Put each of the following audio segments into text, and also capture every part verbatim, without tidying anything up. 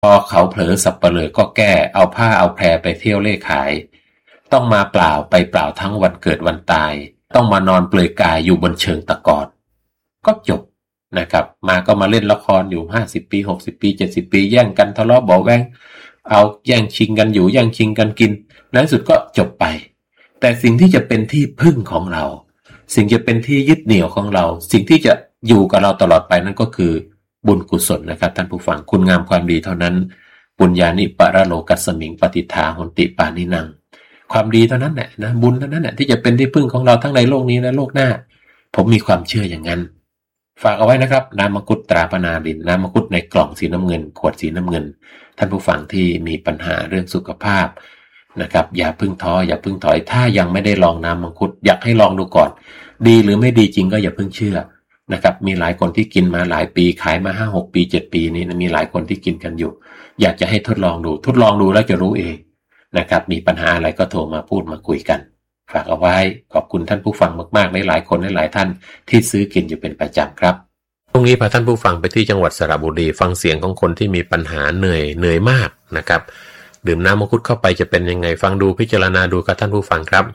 พอเขาเผลอสับเปลือก็แก้เอาผ้าเอาแพรไปเที่ยวเล่ขายต้องมาเปล่าไปเปล่าทั้งวันเกิดวันตายต้องมานอนเปลือยกายอยู่บนเชิงตะกอนก็จบนะครับมาก็มาเล่นละครอยู่ห้าสิบปีหกสิบปีเจ็ดสิบปีแย่งกันทะเลาะเบาะแว้งเอาแย่งชิงกันอยู่แย่งชิงกันกินในที่สุดก็จบไปแต่สิ่งที่จะเป็นที่พึ่งของเราสิ่งจะเป็นที่ยึดเหนี่ยวของเราสิ่งที่จะอยู่กับเราตลอดไปนั่นก็คือบุญกุศลนะครับท่านผู้ฟังคุณงามความดีเท่านั้นปุญญานิปะระโลกัสสมิงปฏิทาหนติปานินังความดีเท่านั้นแหละนะบุญเท่านั้นแหละที่จะเป็นที่พึ่งของเราทั้งในโลกนี้และโลกหน้าผมมีความเชื่ออย่างนั้นฝากเอาไว้นะครับน้ำมังคุดตราพนาดินน้ำมังคุดในกล่องสีน้ำเงินขวดสีน้ำเงินท่านผู้ฟังที่มีปัญหาเรื่องสุขภาพนะครับอย่าพึ่งท้ออย่าพึ่งถอยถ้ายังไม่ได้ลองน้ำมังคุดอยากให้ลองดูก่อนดีหรือไม่ดีจริงก็อย่าเพิ่งเชื่อนะครับมีหลายคนที่กินมาหลายปีขายมา ห้าหก ปีเจ็ดปีนี้นะมีหลายคนที่กินกันอยู่อยากจะให้ทดลองดูทดลองดูแล้วจะรู้เองนะครับมีปัญหาอะไรก็โทรมาพูดมาคุยกันฝากเอาไว้ขอบคุณท่านผู้ฟังมากๆหลายๆคนหลายๆท่านที่ซื้อกินอยู่เป็นประจำครับตรงนี้พาท่านผู้ฟังไปที่จังหวัดสระบุรีฟังเสียงของคนที่มีปัญหาเหนื่อยเหนื่อยมากนะครับดื่มน้ำมังคุดเข้าไปจะเป็นยังไงฟังดูพิจารณาดูกับท่านผู้ฟังครับ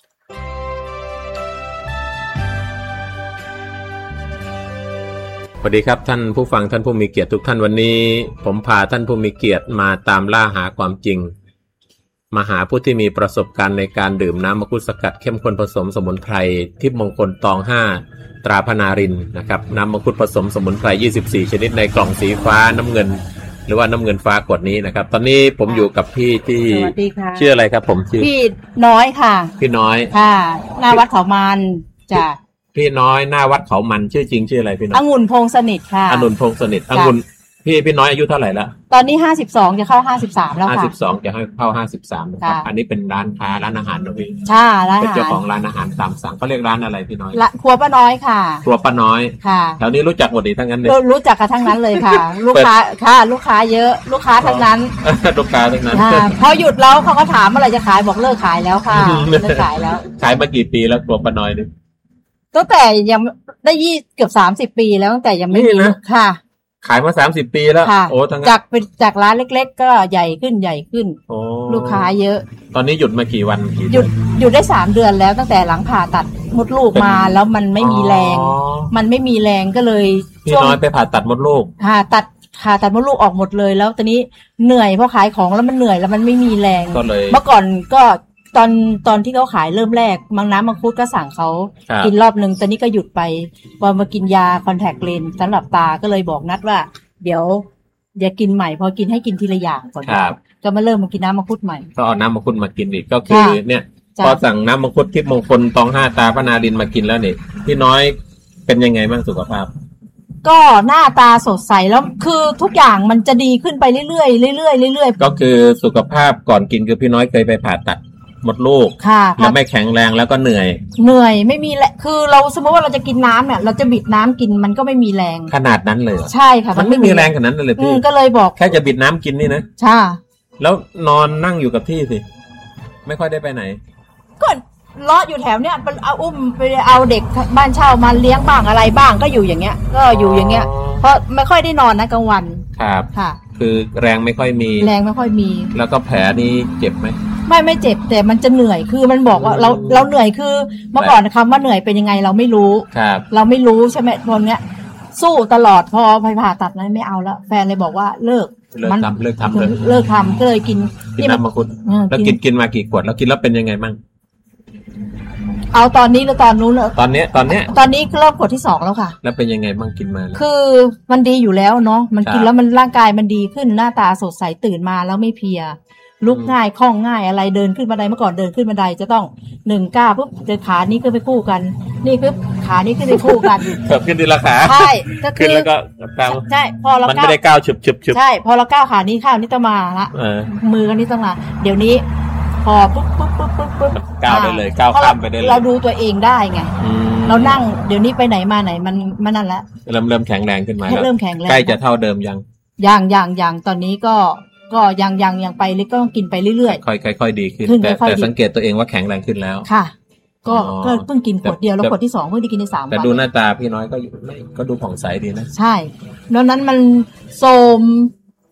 สวัสดีครับท่านผู้ฟังท่านผู้มีเกียรติทุกท่านวันนี้ผมพาท่านผู้มีเกียรติมาตามล่าหาความจริงมาหาผู้ที่มีประสบการณ์ในการดื่มน้ำมังคุดสกัดเข้มข้นผสมสมุนไพรทิพย์มงคลตองห้าตราพนารินนะครับน้ำมังคุดผสมสมุนไพรยี่สิบสี่ชนิดในกล่องสีฟ้าน้ำเงินหรือว่าน้ำเงินฟ้ากดนี้นะครับตอนนี้ผมอยู่กับพี่ที่ชื่ออะไรครับผมชื่อพี่น้อยค่ะพี่น้อยค่ะหน้าวัดเขามันจ้ะพี่น้อยหน้าวัดเขามันชื่อจริงชื่ออะไรพี่น้อยองุ่นพงสนิทค่ะองุ่นพงสนิทองุ่นพี่พี่น้อยอายุเท่าไหร่แล้วตอนนี้ห้าสิบสองจะเข้าห้าสิบสามแล้วค่ะห้าสิบสองจะให้เข้าห้าสิบสามนะครับอันนี้เป็นร้านค้าร้านอาหารนะพี่ใช่ร้านอาหารเป็นเจ้าของร้านอาหารตามสั่งเขาเรียกร้านอะไรพี่น้อยครัวป้าน้อยค่ะครัวป้าน้อยค่ะแถวนี้รู้จักหมดดีทั้งนั้นเลยรู้จักกันทั้งนั้นเลยค่ะลูกค้าค่ะลูกค้าเยอะลูกค้าทั้งนั้นลูกค้าทั้งนั้นพอหยุดแล้วเขาก็ถามเมื่อไหร่จะขายบอกเลิกขายแล้วค่ะเลิกขายแล้วขายมากี่ปีแล้วครัวป้าน้อยนี่ตั้งแต่ยังได้ยี่เกือบสามสิบปีแล้วตั้งแต่ยังไม่มีค่ะขายมาสามสิบปีแล้วโอ้ทั้งจากเป็นจากร้านเล็กๆก็ใหญ่ขึ้นใหญ่ขึ้นลูกค้าเยอะตอนนี้หยุดมากี่วันหยุดหยุดได้สามเดือนแล้วตั้งแต่หลังผ่าตัดมดลูกมาแล้วมันไม่มีแรงมันไม่มีแรงก็เลยพี่น้อยไปผ่าตัดมดลูกผ่าตัดผ่าตัดมดลูกออกหมดเลยแล้วตอนนี้เหนื่อยเพราะขายของแล้วมันเหนื่อยแล้วมันไม่มีแรงเมื่อก่อนก็ตอนตอนที่เขาขายเริ่มแรกมังน้ำมังคุดก็สั่งเขากินรอบนึงตอนนี้ก็หยุดไปพอมากินยาคอนแทคเลนส์สำหรับตาก็เลยบอกนัดว่าเดี๋ยวอย่ากินใหม่พอกินให้กินทีละอย่างก่อนก็มาเริ่มมากินน้ำมังคุดใหม่ก็เอาน้ำมังคุดมากินอีกก็คือเนี่ยพอสั่งน้ำมังคุดทิพย์มงคลตองห้าตาพนาดินมากินแล้วนี่พี่น้อยเป็นยังไงบ้างสุขภาพก็หน้าตาสดใสแล้วคือทุกอย่างมันจะดีขึ้นไปเรื่อยๆเรื่อยๆเรื่อยๆก็คือสุขภาพก่อนกินคือพี่น้อยเคยไปผ่าตัดหมดลูกแล้วไม่แข็งแรงแล้วก็เหนื่อยเหนื่อยไม่มีแหละคือเราสมมติว่าเราจะกินน้ำเนี่ยเราจะบิดน้ำกินมันก็ไม่มีแรงขนาดนั้นเลยใช่ค่ะมันไม่มีแรงขนาดนั้นเลยพี่ก็เลยบอกแค่จะบิดน้ำกินนี่นะใช่แล้วนอนนั่งอยู่กับที่สิไม่ค่อยได้ไปไหนก็เลาะอยู่แถวเนี้ยเอาอุ้มไปเอาเด็กบ้านเช่ามาเลี้ยงบ้างอะไรบ้างก็อยู่อย่างเงี้ยก็อยู่อย่างเงี้ยเพราะไม่ค่อยได้นอนนะกลางวันครับค่ะคือแรงไม่ค่อยมีแรงไม่ค่อยมีแล้วก็แผลนี้เจ็บไหมไม่ไม่เจ็บแต่มันจะเหนื่อยคือมันบอกว่าเราเราเหนื่อยคือเมื่อก่อนคำว่าเหนื่อยเป็นยังไงเราไม่รู้ครับเราไม่รู้ใช่ไหมตอนเนี้ยสู้ตลอดพอไปผ่าตัดนั้นไม่เอาแล้วแฟนเลยบอกว่าเลิกเลิกทำเลิกทำเลยเลิกทำก็เลยกินกินน้ำมังคุดแล้วกินกินมากี่ขวดแล้วกินแล้วเป็นยังไงบ้างเอาตอนนี้หรือตอนนู้นตอนเนี้ยตอนเนี้ยตอนนี้เริ่มขวดที่สองแล้วค่ะแล้วเป็นยังไงบ้างกินมาคือมันดีอยู่แล้วเนาะมันกินแล้วมันร่างกายมันดีขึ้นหน้าตาสดใสตื่นมาแล้วไม่เพลียลุกง่ายคล่องง่ายอะไรเดินขึ้นบันไดเมื่อก่อนเดินขึ้นบันไดจะต้องหนึ่งก้าวปุ๊บจะขานี้ขึ้นไปคู่กันนี่ปุ๊บขานี้ขึ้นไปคู่กันเกิดขึ้นทีละขาใช่ก็คือแล้วก็ก้าวใช่พอเรามันไม่ได้ก้าวฉุบฉุบฉุบใช่พอเราก้าวขานี้ข้าวนี้ต้องมาละมือกันนี้ต้องมาเดี๋ยวนี้พอปุ๊บปุ๊บปุ๊บปุ๊บปุ๊บก้าวได้เลยก้าวข้ามไปได้เลยเราดูตัวเองได้ไงเรานั่งเดี๋ยวนี้ไปไหนมาไหนมันมันนั่นแหละเริ่มเริ่มแข็งแรงขึ้นมาเริ่มแข็งแรงใกล้จะเท่าเดิมยังยังยังยังตอนนี้ก็ก็ยังยังยังไปเลยก็ต้องกินไปเรื่อยๆค่อยๆค่อยๆดีขึ้นแต่แต่สังเกตตัวเองว่าแข็งแรงขึ้นแล้วค่ะก็ก็เพิ่งกินขวดเดียวแล้วขวดที่สองเพิ่งได้กินในสามวันแต่ดูหน้าตาพี่น้อยก็ก็ดูผ่องใสดีนะใช่แล้วนั้นมันโทม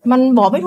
มันบอกไม่